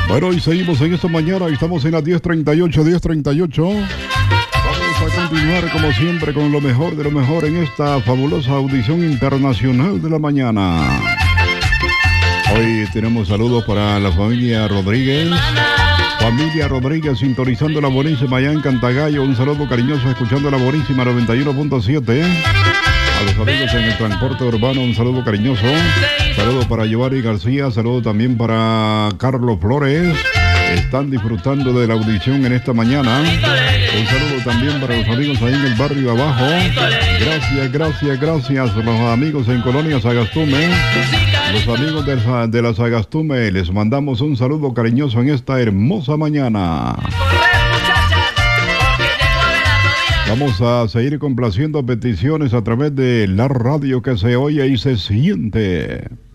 Bueno, y seguimos en esta mañana. Estamos en las 10:38. Vamos a continuar como siempre con lo mejor de lo mejor en esta fabulosa audición internacional de la mañana. Hoy tenemos saludos para la familia Rodríguez. Familia Rodríguez sintonizando la buenísima allá en Cantagallo. Un saludo cariñoso escuchando la buenísima 91.7. A los amigos en el transporte urbano, un saludo cariñoso. Saludo para Giovanni García, saludo también para Carlos Flores. Están disfrutando de la audición en esta mañana. Un saludo también para los amigos ahí en el barrio abajo. Gracias. Los amigos en Colonia Sagastume. Los amigos de la Sagastume, les mandamos un saludo cariñoso en esta hermosa mañana. Vamos a seguir complaciendo peticiones a través de la radio que se oye y se siente.